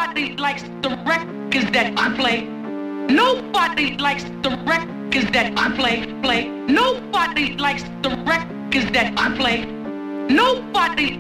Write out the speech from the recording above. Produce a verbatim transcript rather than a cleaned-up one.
Nobody likes the records that I play. Nobody likes the records that I play, play. Nobody likes the records that I play. Nobody